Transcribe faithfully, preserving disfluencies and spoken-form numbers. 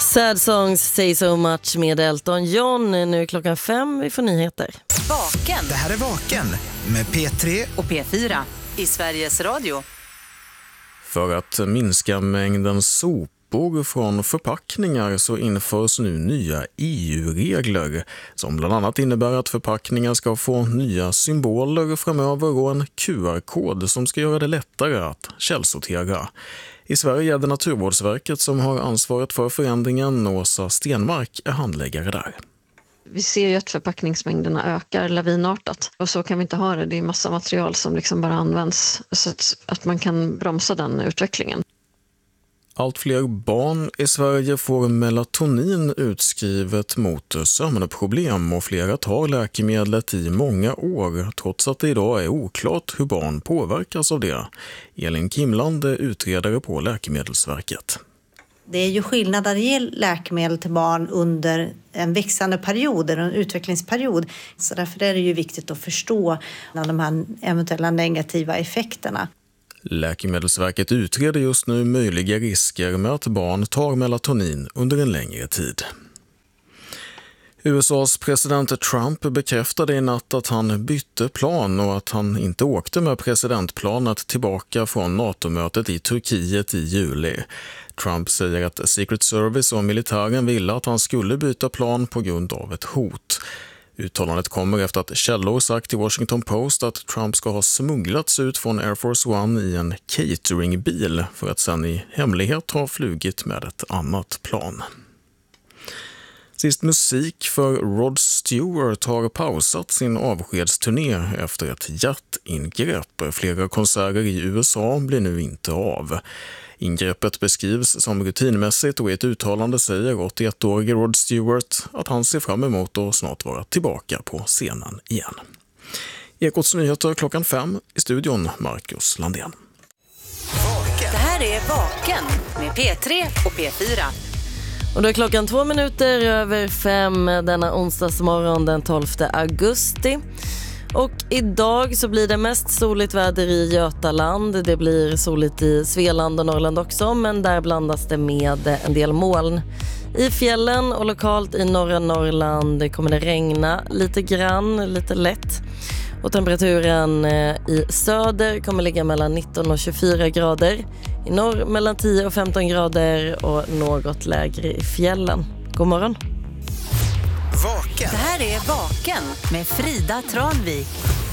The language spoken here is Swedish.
Sad Songs Say So Much med Elton John. Nu är klockan fem, vi får nyheter. Vaken. Det här är Vaken med P tre och P fyra i Sveriges Radio. För att minska mängden sopor från förpackningar så införs nu nya E U-regler som bland annat innebär att förpackningar ska få nya symboler framöver och en Q R-kod som ska göra det lättare att källsortera. I Sverige är det Naturvårdsverket som har ansvaret för förändringen. Åsa Stenmark är handläggare där. Vi ser ju att förpackningsmängderna ökar lavinartat och så kan vi inte ha det. Det är massa material som liksom bara används så att, att man kan bromsa den utvecklingen. Allt fler barn i Sverige får melatonin utskrivet mot sömnproblem och flera tar läkemedlet i många år trots att det idag är oklart hur barn påverkas av det. Elin Kimland är utredare på Läkemedelsverket. Det är ju skillnad att ge läkemedel till barn under en växande period eller en utvecklingsperiod. Så därför är det ju viktigt att förstå de här eventuella negativa effekterna. Läkemedelsverket utreder just nu möjliga risker med att barn tar melatonin under en längre tid. U S A:s president Trump bekräftade i natt att han bytte plan och att han inte åkte med presidentplanet tillbaka från NATO-mötet i Turkiet i juli. Trump säger att Secret Service och militären ville att han skulle byta plan på grund av ett hot. Uttalandet kommer efter att källor sagt till Washington Post att Trump ska ha smugglats ut från Air Force One i en cateringbil för att sedan i hemlighet ha flugit med ett annat plan. Sist musik för Rod Stewart har pausat sin avskedsturné efter ett hjärtingrepp. Flera konserter i U S A blir nu inte av. Ingreppet beskrivs som rutinmässigt och i ett uttalande säger åttioett-årige Rod Stewart att han ser fram emot att snart vara tillbaka på scenen igen. Ekots nyheter klockan fem, i studion Marcus Landén. Det här är Vaken med P tre och P fyra. Och då är klockan två minuter över fem denna onsdagsmorgon den tolfte augusti. Och idag så blir det mest soligt väder i Götaland. Det blir soligt i Svealand och Norrland också, men där blandas det med en del moln. I fjällen och lokalt i norra Norrland kommer det regna lite grann, lite lätt. Och temperaturen i söder kommer ligga mellan nitton och tjugofyra grader. I norr mellan tio och femton grader och något lägre i fjällen. God morgon! Vaken. Det här är Vaken med Frida Tranvik.